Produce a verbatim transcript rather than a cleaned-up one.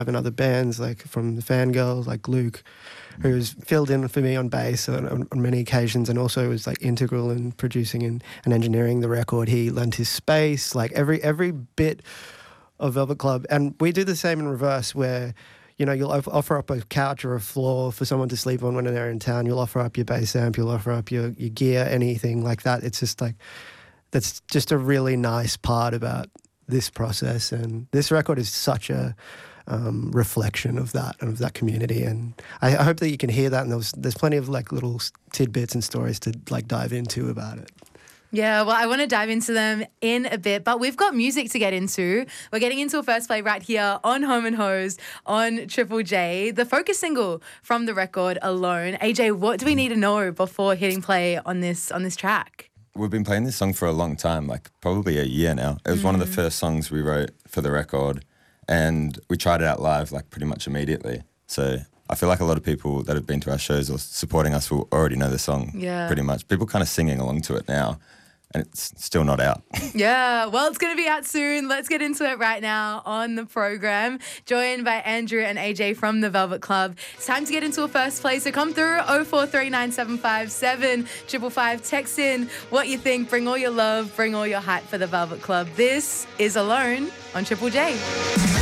and other bands like from the Fangirls, like Luke, who's filled in for me on bass on, on, on many occasions, and also was like integral in producing and, and engineering the record. He lent his space, like every every bit of Velvet Club. And we do the same in reverse, where, you know, you'll offer up a couch or a floor for someone to sleep on when they're in town. You'll offer up your bass amp, you'll offer up your, your gear, anything like that. It's just like, that's just a really nice part about this process. And this record is such a um, reflection of that and of that community. And I, I hope that you can hear that. And there's, there's plenty of like little tidbits and stories to like dive into about it. Yeah, well, I want to dive into them in a bit, but we've got music to get into. We're getting into a first play right here on Home and Hose on Triple J, the focus single from the record, Alone. A J, what do we need to know before hitting play on this on this track? We've been playing this song for a long time, like probably a year now. It was mm. one of the first songs we wrote for the record, and we tried it out live like pretty much immediately. So I feel like a lot of people that have been to our shows or supporting us will already know the song yeah. pretty much. People kind of singing along to it now, and it's still not out. Yeah, well, it's going to be out soon. Let's get into it right now on the program. Joined by Andrew and A J from the Velvet Club. It's time to get into a first play, so come through oh four three nine seven five seven five five five. Text in what you think. Bring all your love, bring all your hype for the Velvet Club. This is Alone on Triple J.